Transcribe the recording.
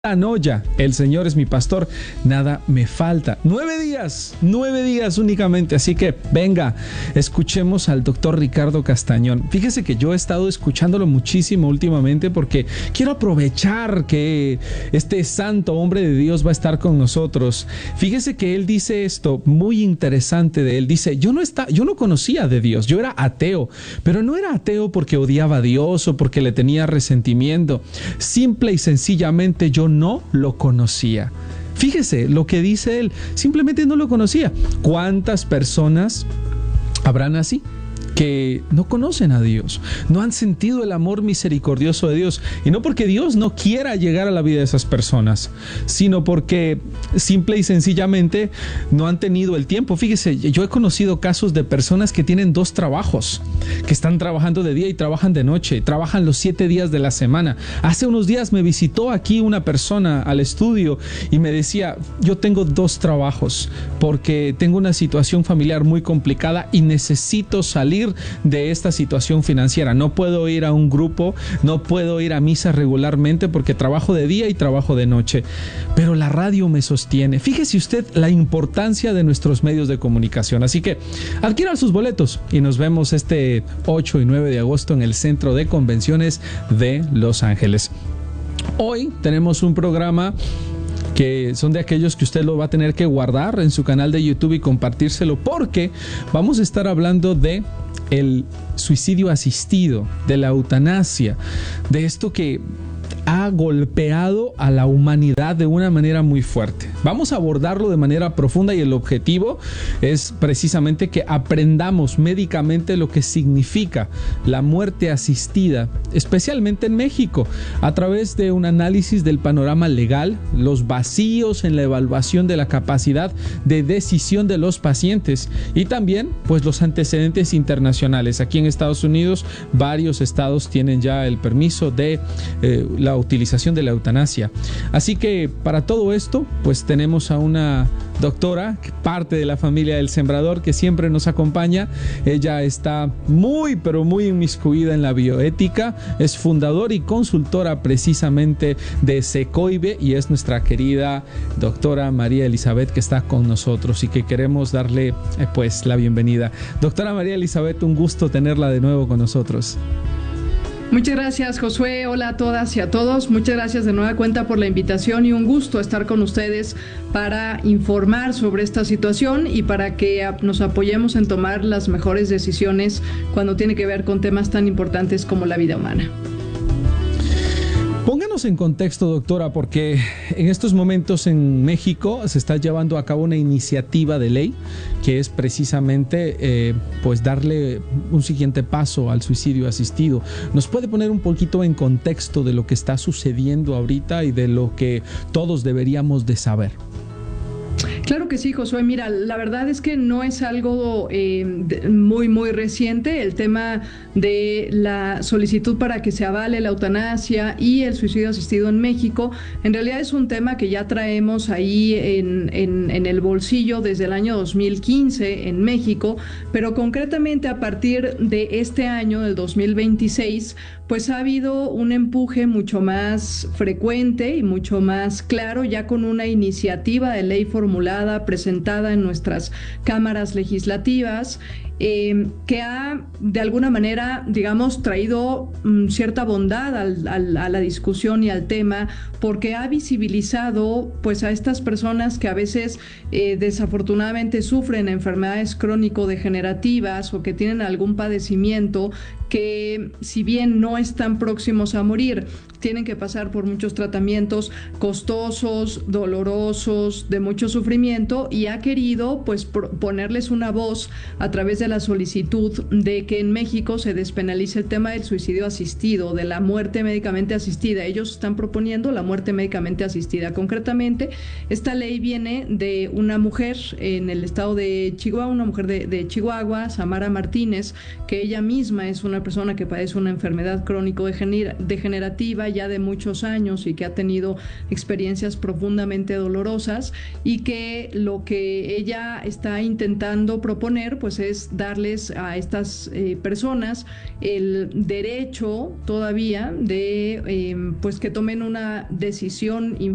Anoya, el Señor es mi pastor, nada me falta. 9 días únicamente, así que venga, escuchemos al doctor Ricardo Castañón. Fíjese que yo he estado escuchándolo muchísimo últimamente porque quiero aprovechar que este santo hombre de Dios va a estar con nosotros. Fíjese que él dice esto muy interesante de él, dice, yo no conocía de Dios, yo era ateo, pero no era ateo porque odiaba a Dios o porque le tenía resentimiento, simple y sencillamente yo no lo conocía. Fíjese lo que dice él, simplemente no lo conocía. ¿Cuántas personas habrán así? Que no conocen a Dios, no han sentido el amor misericordioso de Dios, y no porque Dios no quiera llegar a la vida de esas personas, sino porque simple y sencillamente no han tenido el tiempo. Fíjese, yo he conocido casos de personas que tienen 2 trabajos, que están trabajando de día y trabajan de noche, trabajan los 7 días de la semana. Hace unos días me visitó aquí una persona al estudio y me decía, yo tengo 2 trabajos porque tengo una situación familiar muy complicada y necesito salir de esta situación financiera. No puedo ir a un grupo, no puedo ir a misa regularmente porque trabajo de día y trabajo de noche, pero la radio me sostiene. Fíjese usted la importancia de nuestros medios de comunicación. Así que adquiera sus boletos y nos vemos este 8 y 9 de agosto en el Centro de Convenciones de Los Ángeles. Hoy tenemos un programa que son de aquellos que usted lo va a tener que guardar en su canal de YouTube y compartírselo, porque vamos a estar hablando de el suicidio asistido, de la eutanasia, de esto que ha golpeado a la humanidad de una manera muy fuerte. Vamos a abordarlo de manera profunda y el objetivo es precisamente que aprendamos médicamente lo que significa la muerte asistida, especialmente en México, a través de un análisis del panorama legal, los vacíos en la evaluación de la capacidad de decisión de los pacientes y también pues los antecedentes internacionales. Aquí en Estados Unidos varios estados tienen ya el permiso de la utilización de la eutanasia. Así que para todo esto pues tenemos a una doctora, parte de la familia del Sembrador, que siempre nos acompaña. Ella está muy inmiscuida en la bioética, es fundadora y consultora precisamente de Secoibe y es nuestra querida doctora María Elizabeth, que está con nosotros y que queremos darle pues la bienvenida. Doctora María Elizabeth, un gusto tenerla de nuevo con nosotros. Muchas gracias, Josué. Hola a todas y a todos. Muchas gracias de nueva cuenta por la invitación y un gusto estar con ustedes para informar sobre esta situación y para que nos apoyemos en tomar las mejores decisiones cuando tiene que ver con temas tan importantes como la vida humana. Pónganos en contexto, doctora, porque en estos momentos en México se está llevando a cabo una iniciativa de ley que es precisamente pues darle un siguiente paso al suicidio asistido. ¿Nos puede poner un poquito en contexto de lo que está sucediendo ahorita y de lo que todos deberíamos de saber? Claro que sí, Josué. Mira, la verdad es que no es algo muy reciente. El tema de la solicitud para que se avale la eutanasia y el suicidio asistido en México, en realidad es un tema que ya traemos ahí en el bolsillo desde el año 2015 en México, pero concretamente a partir de este año, del 2026, pues ha habido un empuje mucho más frecuente y mucho más claro, ya con una iniciativa de ley formulada, presentada en nuestras cámaras legislativas, que ha de alguna manera, digamos, traído cierta bondad a la discusión y al tema, porque ha visibilizado pues a estas personas que a veces desafortunadamente sufren enfermedades crónico-degenerativas o que tienen algún padecimiento que, si bien no están próximos a morir, tienen que pasar por muchos tratamientos costosos, dolorosos, de mucho sufrimiento, y ha querido pues ponerles una voz a través de la solicitud de que en México se despenalice el tema del suicidio asistido, de la muerte médicamente asistida. Ellos están proponiendo la muerte médicamente asistida. Concretamente, esta ley viene de una mujer en el estado de Chihuahua, una mujer de Chihuahua, Samara Martínez, que ella misma es una persona que padece una enfermedad crónico-degenerativa ya de muchos años y que ha tenido experiencias profundamente dolorosas, y que lo que ella está intentando proponer pues es darles a estas personas el derecho todavía de pues que tomen una decisión